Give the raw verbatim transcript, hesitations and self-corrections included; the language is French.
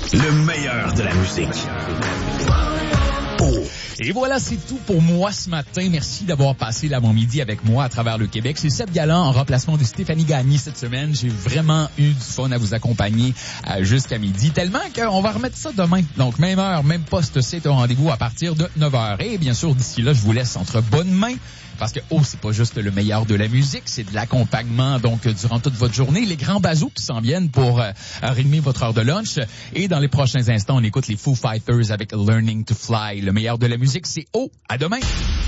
Le meilleur de la musique. Oh. Et voilà, c'est tout pour moi ce matin. Merci d'avoir passé l'avant-midi avec moi à travers le Québec. C'est Seb Galland en remplacement de Stéphanie Gagné cette semaine. J'ai vraiment eu du fun à vous accompagner euh, jusqu'à midi, tellement qu'on va remettre ça demain. Donc, même heure, même poste, c'est au rendez-vous à partir de neuf heures. Et bien sûr, d'ici là, je vous laisse entre bonnes mains. Parce que, oh, c'est pas juste le meilleur de la musique, c'est de l'accompagnement, donc, durant toute votre journée. Les grands bazous qui s'en viennent pour euh, rythmer votre heure de lunch. Et dans les prochains instants, on écoute les Foo Fighters avec Learning to Fly. Le meilleur de la musique, c'est oh, à demain!